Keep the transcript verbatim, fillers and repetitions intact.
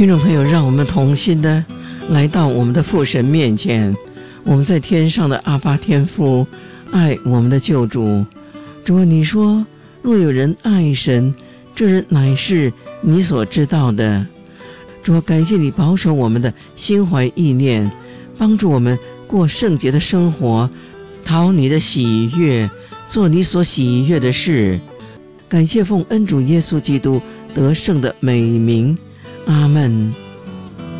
听众朋友，让我们同心的来到我们的父神面前，我们在天上的阿爸天父，爱我们的救主。主啊，你说若有人爱神，这人乃是你所知道的。主啊，感谢你保守我们的心怀意念，帮助我们过圣洁的生活，讨你的喜悦，做你所喜悦的事。感谢奉恩主耶稣基督得胜的美名，阿们。